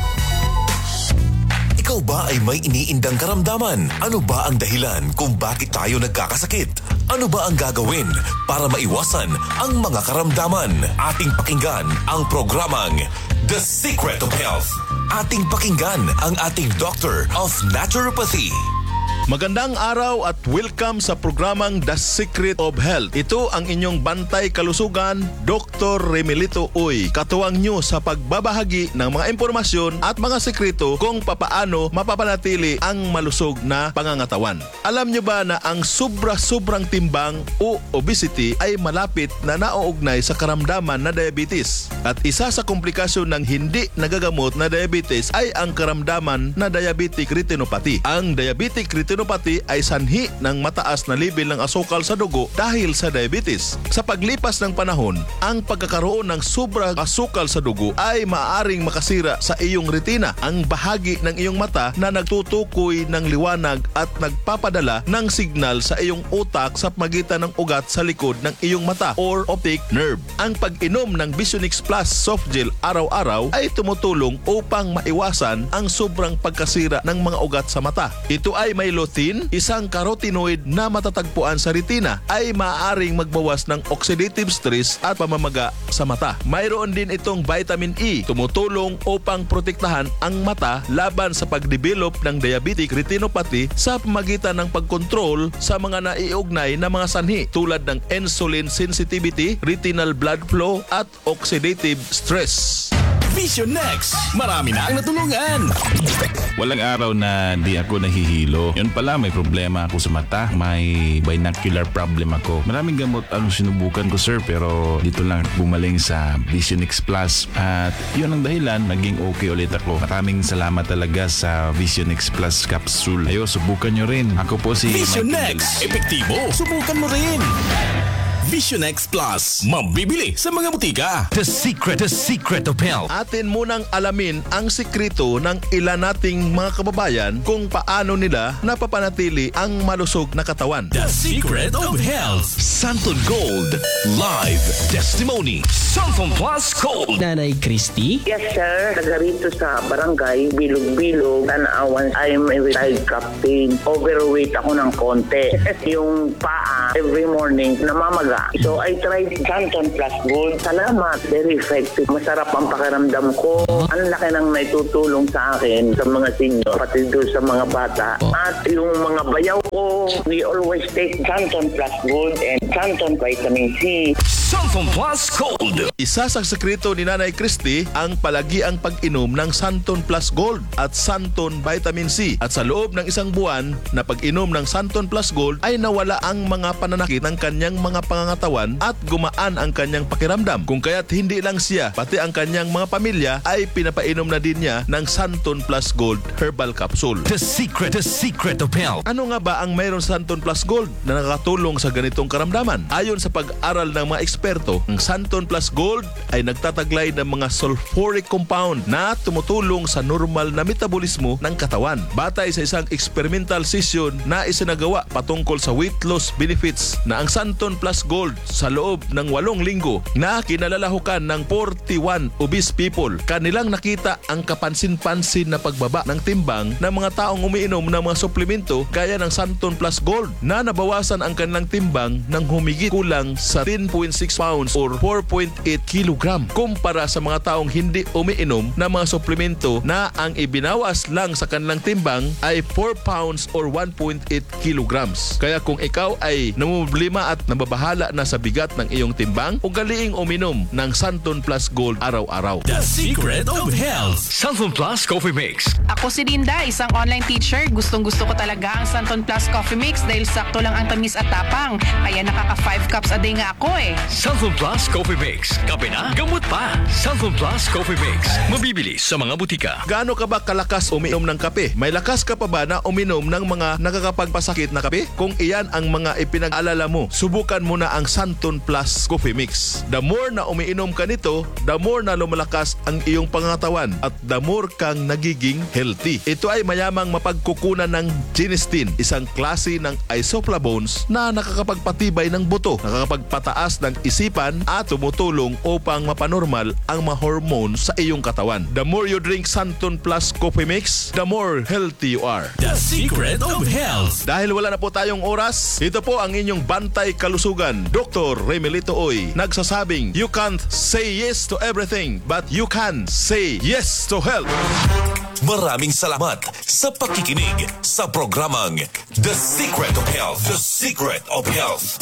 Ikaw ba ay may iniindang karamdaman? Ano ba ang dahilan kung bakit tayo nagkakasakit? Ano ba ang gagawin para maiwasan ang mga karamdaman? Ating pakinggan ang programang The Secret of Health. Ating pakinggan ang ating Doctor of Naturopathy. Magandang araw at welcome sa programang The Secret of Health. Ito ang inyong bantay kalusugan, Dr. Remelito Uy. Katuwang nyo sa pagbabahagi ng mga impormasyon at mga sekreto kung papaano mapapanatili ang malusog na pangangatawan. Alam nyo ba na ang sobrang timbang o obesity ay malapit na nauugnay sa karamdaman na diabetes? At isa sa komplikasyon ng hindi nagagamot na diabetes ay ang karamdaman na diabetic retinopathy. Ang diabetic retinopathy ay sanhi ng mataas na level ng asukal sa dugo dahil sa diabetes. Sa paglipas ng panahon, ang pagkakaroon ng sobrang asukal sa dugo ay maaaring makasira sa iyong retina, ang bahagi ng iyong mata na nagtutukoy ng liwanag at nagpapadala ng signal sa iyong utak sa pagitan ng ugat sa likod ng iyong mata or optic nerve. Ang pag-inom ng Visionix Plus soft gel araw-araw ay tumutulong upang maiwasan ang sobrang pagkasira ng mga ugat sa mata. Ito ay may lutein, isang carotenoid na matatagpuan sa retina, ay maaaring magbawas ng oxidative stress at pamamaga sa mata. Mayroon din itong vitamin E, tumutulong upang protektahan ang mata laban sa pagdevelop ng diabetic retinopathy sa pamagitan ng pagkontrol sa mga naiugnay na mga sanhi tulad ng insulin sensitivity, retinal blood flow at oxidative stress. Vision Next! Marami na ang natulungan! Walang araw na di ako nahihilo. Yun pala, may problema ako sa mata. May binocular problem ako. Maraming gamot ang sinubukan ko, sir, pero dito lang bumaling sa Visionix Plus. At yun ang dahilan, naging okay ulit ako. Maraming salamat talaga sa Visionix Plus capsule. Ayo, subukan nyo rin. Ako po si Vision Michael Next! Epektibo! Subukan mo rin! Vision X Plus. Mabibili sa mga butika. The secret of health. Atin munang alamin ang sikreto ng ilan nating mga kababayan kung paano nila napapanatili ang malusog na katawan. The secret of health. Santon Gold. Live testimony. Santon Plus Gold. Nanay Christy? Yes, sir. Taga rito sa barangay, Bilog-Bilog, Tanawan. I am a retired captain. Overweight ako ng konti. Yung paa, every morning, namamaga. So, I tried Santon Plus Gold. Salamat. Very effective. Masarap ang pakiramdam ko. Ang laki ng naitutulong sa akin, sa mga senior, pati doon sa mga bata. At yung mga bayaw ko, we always take Santon Plus Gold and Santon Vitamin C. Santon Plus Gold. Isa sa sekreto ni Nanay Christy ang palagiang pag-inom ng Santon Plus Gold at Santon Vitamin C. At sa loob ng isang buwan na pag-inom ng Santon Plus Gold ay nawala ang mga pananakit ng kanyang mga pangangatawan at gumaan ang kanyang pakiramdam. Kung kaya't hindi lang siya, pati ang kanyang mga pamilya ay pinapainom na din niya ng Santon Plus Gold Herbal Capsule. The secret of health. Ano nga ba ang mayroon sa Santon Plus Gold na nakakatulong sa ganitong karamdaman? Ayon sa pag-aral ng mga eksperto, ang Santon Plus Gold ay nagtataglay ng mga sulfuric compound na tumutulong sa normal na metabolismo ng katawan. Batay sa isang experimental session na isinagawa patungkol sa weight loss benefits na ang Santon Plus Gold sa loob ng 8 linggo na kinalalahukan ng 41 obese people, kanilang nakita ang kapansin-pansin na pagbaba ng timbang ng mga taong umiinom ng mga suplemento gaya ng Santon Plus Gold na nabawasan ang kanilang timbang ng humigit kulang sa 10.6 pounds or 4.8 kilogram kumpara sa mga taong hindi umiinom ng mga suplemento na ang ibinawas lang sa kanilang timbang ay 4 pounds or 1.8 kilograms. Kaya kung ikaw ay namumblema at nababahala na sa bigat ng iyong timbang, ugaliing uminom ng Santon Plus Gold araw-araw. The secret of health. Santon Plus Coffee Mix. Ako si Dinda, isang online teacher. Gustong-gusto ko talaga ang Santon Plus Coffee Mix dahil sakto lang ang tamis at tapang. Kaya nakaka 5 cups a day nga ako eh. Santon Plus Coffee Mix. Kape na, gamot pa. Santon Plus Coffee Mix. Mabibili sa mga butika. Gaano ka ba kalakas uminom ng kape? May lakas ka pa ba na uminom ng mga nakakapagpasakit na kape? Kung iyan ang mga ipinag-alala mo, subukan mo na ang Santon Plus Coffee Mix. The more na umiinom ka nito, the more na lumalakas ang iyong pangatawan at the more kang nagiging healthy. Ito ay mayamang mapagkukunan ng genistein, isang klase ng isoflavones na nakakapagpatibay ng buto, nakakapagpataas ng isipan at tumutulong upang mapanormal ang mga hormones sa iyong katawan. The more you drink Santon Plus Coffee Mix, the more healthy you are. The secret of health. Dahil wala na po tayong oras, ito po ang inyong bantay kalusugan, Dr. Remelito Oy, nagsasabing, you can't say yes to everything, but you can say yes to health. Maraming salamat sa pakikinig sa programang The Secret of Health. The Secret of Health.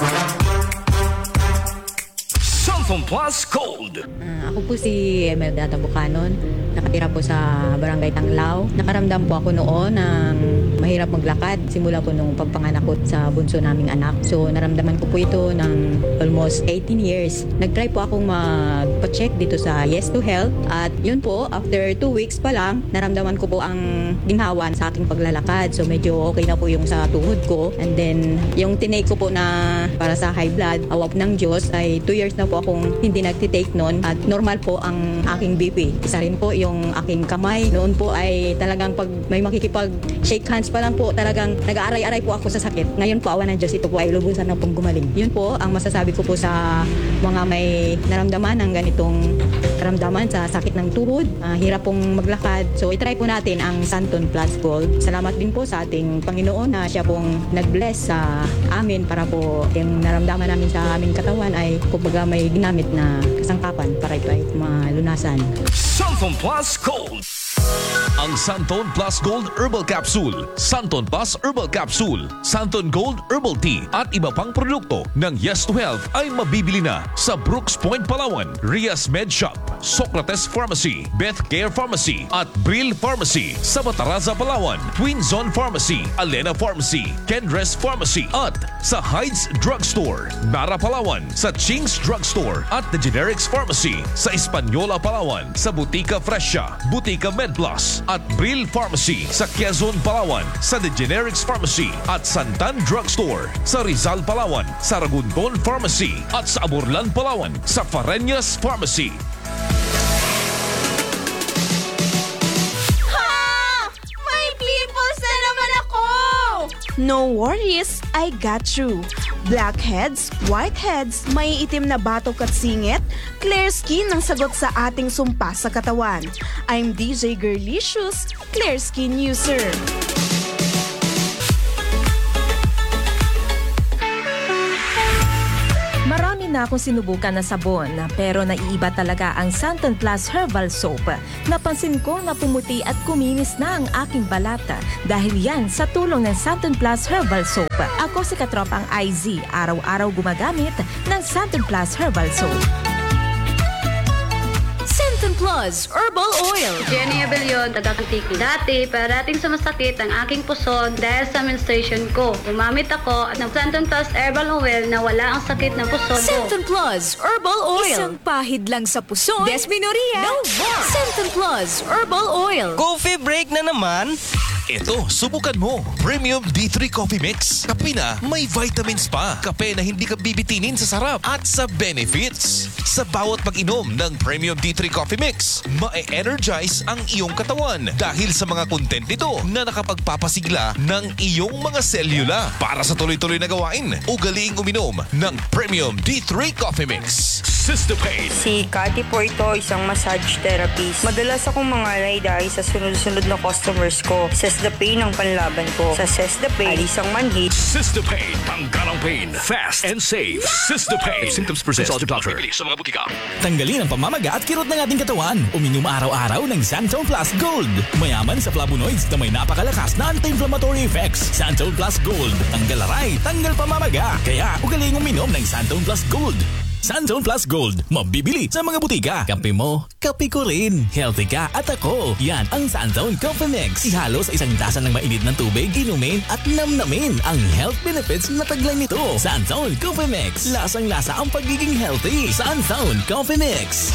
Santon Plus Gold. Ako po si Emelda Tabucanon. Nakatira po sa Barangay Tanglao. Nakaramdam po ako noon ng mahirap maglakad. Simula po nung pagpanganak ko sa bunso naming anak. So naramdaman ko po ito ng almost 18 years. Nag-try po akong magpa-check dito sa Yes to Health. At yun po, after 2 weeks pa lang, naramdaman ko po ang ginhawan sa aking paglalakad. So medyo okay na po yung sa tuhod ko. And then yung tinake ko po na para sa high blood, awap ng Diyos, ay 2 years na po akong hindi nagtitake noon. At normal po ang aking BP. Isa rin po yung aking kamay. Noon po ay talagang pag may makikipag-shake hands pa lang po, talagang nag-aaray-aray po ako sa sakit. Ngayon po, awa ng Diyos, ito po ay lubusan na pong gumaling. Yun po ang masasabi ko po sa mga may naramdaman ng ganitong karamdaman sa sakit ng tuhod, hirap pong maglakad. So itry po natin ang Santon Plus Gold. Salamat din po sa ating Panginoon na siya pong nag-bless sa amin para po yung naramdaman namin sa aming katawan ay kumbaga may ginamit na kasangkapan para ito ay malunasan. Santon Plus Gold. Ang Santon Plus Gold Herbal Capsule, Santon Plus Herbal Capsule, Santon Gold Herbal Tea at iba pang produkto ng Yes to Health ay mabibili na sa Brooks Point, Palawan, Rias Med Shop, Socrates Pharmacy, Beth Care Pharmacy at Brill Pharmacy sa Bataraza, Palawan, Twin Zone Pharmacy, Alena Pharmacy, Kendres Pharmacy at sa Hyde's Drugstore, Nara, Palawan, sa Ching's Drugstore at The Generics Pharmacy sa Hispaniola, Palawan, sa Butika Fresha, Butika MedPlus, at Brill Pharmacy sa Quezon, Palawan, sa The Generics Pharmacy at Santan Drugstore, sa Rizal, Palawan, sa Ragunton Pharmacy at sa Aburlan, Palawan, sa Fareñas Pharmacy. No worries, I got you. Blackheads, whiteheads, may itim na batok at singit, clear skin ang sagot sa ating sumpa sa katawan. I'm DJ Girlicious, clear skin user. Marami na akong sinubukan na sabon, pero naiiba talaga ang Santon Plus Herbal Soap. Napansin ko na pumuti at kuminis na ang aking balat dahil yan sa tulong ng Santon Plus Herbal Soap. Ako si Katropang IZ, araw-araw gumagamit ng Santon Plus Herbal Soap. Santon Plus Herbal Oil. Jenny Abellion, taga-Antique. Dati, parating sumasakit ang aking puso dahil sa menstruation ko. Gumamit ako ng Santon Plus Herbal Oil na wala ang sakit ng puso ko. Santon Plus Herbal Oil. Isang pahid lang sa puso. Desmenorrhea. No more. Santon Plus Herbal Oil. Coffee break na naman. Ito, subukan mo. Premium D3 Coffee Mix. Kape na may vitamins pa. Kape na hindi ka bibitinin sa sarap at sa benefits. Sa bawat pag-inom ng Premium D3 Coffee Mix, ma-energize ang iyong katawan dahil sa mga content nito na nakapagpapasigla ng iyong mga selula. Para sa tuloy-tuloy na gawain, ugaliing uminom ng Premium D3 Coffee Mix. System-Pain. Si Cathy po ito, isang massage therapist. Madalas akong mangalay dahil sa sunod-sunod na customers ko. System-Pain ang panlaban ko. Sa System-Pain, alis ang manhid. System-Pain. Tanggal ang pain. Fast and safe. System-Pain. If symptoms persist, consult your doctor. Sa mga butika. Tanggalin ang pamamaga at kirot ng ating katawan. Uminom araw-araw ng Santon Plus Gold. Mayaman sa flavonoids na may napakalakas na anti-inflammatory effects. Santon Plus Gold. Tanggal aray, tanggal pamamaga. Kaya ugaling uminom ng Santon Plus Gold. Santon Plus Gold. Mabibili sa mga butika. Kape mo, kape ko rin. Healthy ka at ako. Yan ang Santon Coffee Mix. Ihalo sa isang tasa ng mainit ng tubig, inumin at namnamin ang health benefits na taglay nito. Santon Coffee Mix. Lasang-lasa ang pagiging healthy. Santon Coffee Mix.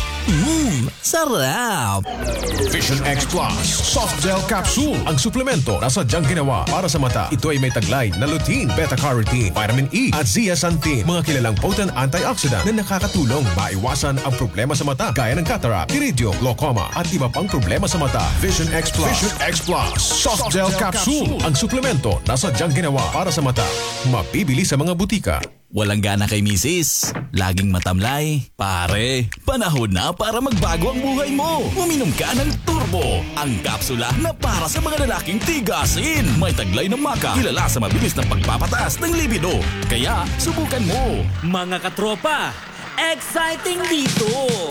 Sarap! Vision X Plus Soft Gel Capsule. Ang suplemento na sadyang ginawa para sa mata. Ito ay may taglay na lutein, beta-carotene, vitamin E at zeaxanthin. Mga kilalang potent antioxidant na nakakatulong maiwasan ang problema sa mata gaya ng cataract, iridium, glaucoma at iba pang problema sa mata. Vision X Plus. Vision X Plus Soft Gel Capsule. Ang suplemento na sadyang ginawa para sa mata. Mabibili sa mga butika. Walang gana kay misis, laging matamlay. Pare, panahon na para magbago ang buhay mo. Uminom ka ng Turbo, ang kapsula na para sa mga lalaking tigasin. May taglay ng maka, kilala sa mabilis na pagpapataas ng libido. Kaya, subukan mo. Mga katropa, exciting dito!